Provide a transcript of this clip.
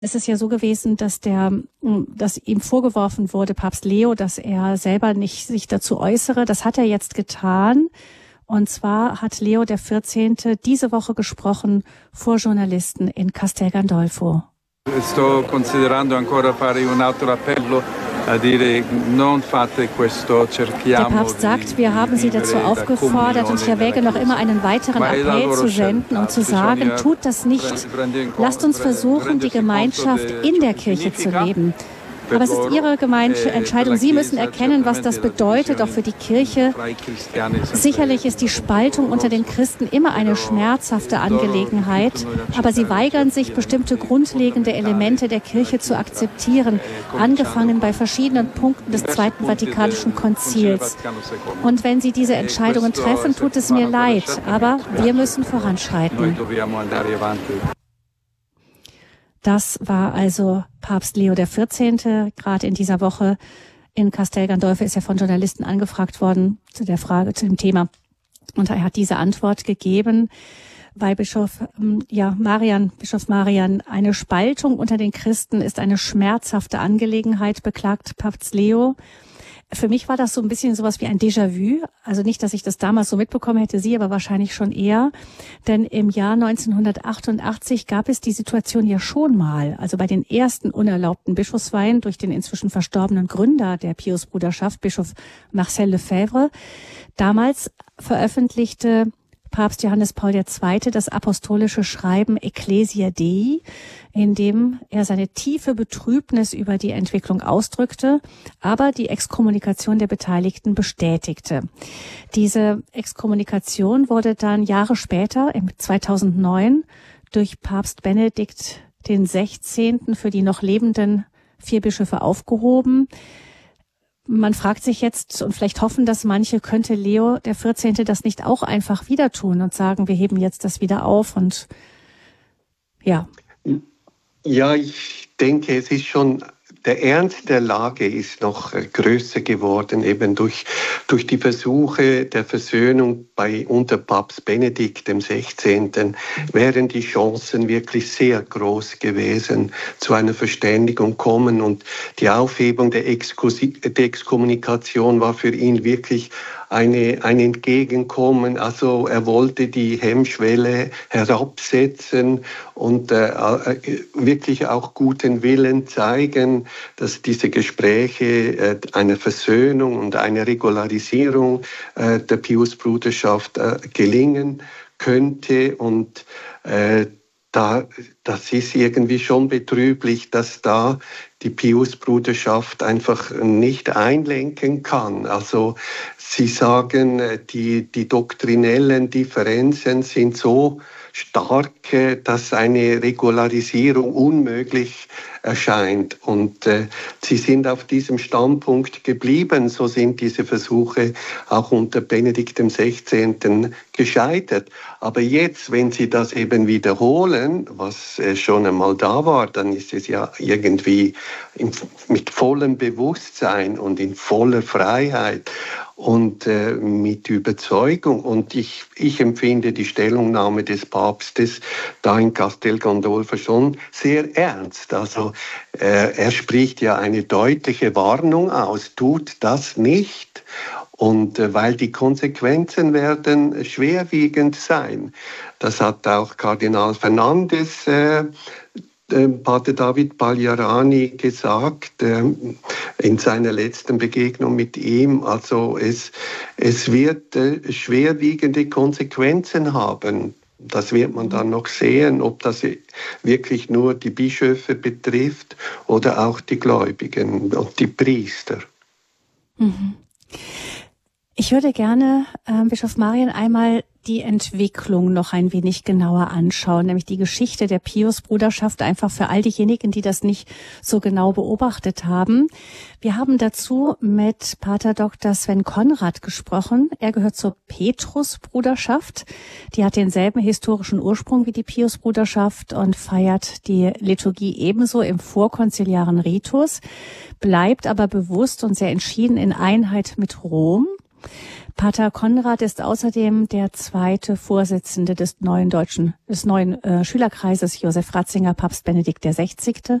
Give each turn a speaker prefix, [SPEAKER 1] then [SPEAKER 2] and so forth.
[SPEAKER 1] Es ist ja so gewesen, dass ihm vorgeworfen wurde, Papst Leo, dass er selber nicht sich dazu äußere. Das hat er jetzt getan. Und zwar hat Leo XIV. Diese Woche gesprochen vor Journalisten in Castel Gandolfo.
[SPEAKER 2] Sto considerando ancora fare un altro appello a dire non fate questo, cerchiamo.
[SPEAKER 1] Der Papst sagt, wir haben Sie dazu aufgefordert und ich erwäge noch immer einen weiteren Appell zu senden und zu sagen, tut das nicht. Lasst uns versuchen, die Gemeinschaft in der Kirche zu leben. Aber es ist Ihre Entscheidung. Sie müssen erkennen, was das bedeutet, auch für die Kirche. Sicherlich ist die Spaltung unter den Christen immer eine schmerzhafte Angelegenheit, aber sie weigern sich, bestimmte grundlegende Elemente der Kirche zu akzeptieren, angefangen bei verschiedenen Punkten des Zweiten Vatikanischen Konzils. Und wenn sie diese Entscheidungen treffen, tut es mir leid, aber wir müssen voranschreiten. Das war also Papst Leo XIV. Gerade in dieser Woche in Castel Gandolfo ist er von Journalisten angefragt worden zu dem Thema. Und er hat diese Antwort gegeben, weil Bischof Marian, eine Spaltung unter den Christen ist eine schmerzhafte Angelegenheit, beklagt Papst Leo. Für mich war das so ein bisschen sowas wie ein Déjà-vu. Also nicht, dass ich das damals so mitbekommen hätte, Sie aber wahrscheinlich schon eher. Denn im Jahr 1988 gab es die Situation ja schon mal. Also bei den ersten unerlaubten Bischofsweihen durch den inzwischen verstorbenen Gründer der Piusbruderschaft, Bischof Marcel Lefebvre. Damals veröffentlichte Papst Johannes Paul II. Das apostolische Schreiben Ecclesia Dei, in dem er seine tiefe Betrübnis über die Entwicklung ausdrückte, aber die Exkommunikation der Beteiligten bestätigte. Diese Exkommunikation wurde dann Jahre später, im 2009, durch Papst Benedikt XVI. Für die noch lebenden 4 Bischöfe aufgehoben. Man fragt sich jetzt und vielleicht hoffen das manche, könnte Leo XIV. Das nicht auch einfach wieder tun und sagen, wir heben jetzt das wieder auf und ja.
[SPEAKER 3] Ja, ich denke, es ist schon, der Ernst der Lage ist noch größer geworden, eben durch die Versuche der Versöhnung unter Papst Benedikt XVI. Wären die Chancen wirklich sehr groß gewesen, zu einer Verständigung kommen. Und die Aufhebung der Exkommunikation war für ihn wirklich ein Entgegenkommen. Also er wollte die Hemmschwelle herabsetzen und wirklich auch guten Willen zeigen, dass diese Gespräche einer Versöhnung und einer Regularisierung der Piusbruderschaft gelingen könnte. Und das ist irgendwie schon betrüblich, dass da die Piusbruderschaft einfach nicht einlenken kann. Also Sie sagen, die doktrinellen Differenzen sind so stark, dass eine Regularisierung unmöglich erscheint. Und sie sind auf diesem Standpunkt geblieben. So sind diese Versuche auch unter Benedikt XVI. Gescheitert. Aber jetzt, wenn sie das eben wiederholen, was schon einmal da war, dann ist es ja irgendwie mit vollem Bewusstsein und in voller Freiheit und mit Überzeugung. Und ich empfinde die Stellungnahme des Papstes da in Castel Gandolfo schon sehr ernst. Also er spricht ja eine deutliche Warnung aus, tut das nicht. Und weil die Konsequenzen werden schwerwiegend sein. Das hat auch Kardinal Fernandes Pater David Pagliarani gesagt in seiner letzten Begegnung mit ihm. Also es wird schwerwiegende Konsequenzen haben. Das wird man dann noch sehen, ob das wirklich nur die Bischöfe betrifft oder auch die Gläubigen und die Priester.
[SPEAKER 1] Mhm. Ich würde gerne, Bischof Marian, einmal die Entwicklung noch ein wenig genauer anschauen, nämlich die Geschichte der Piusbruderschaft, einfach für all diejenigen, die das nicht so genau beobachtet haben. Wir haben dazu mit Pater Dr. Sven Konrad gesprochen. Er gehört zur Petrusbruderschaft. Die hat denselben historischen Ursprung wie die Piusbruderschaft und feiert die Liturgie ebenso im vorkonziliaren Ritus, bleibt aber bewusst und sehr entschieden in Einheit mit Rom. Pater Konrad ist außerdem der zweite Vorsitzende des neuen Schülerkreises Josef Ratzinger, Papst Benedikt XVI.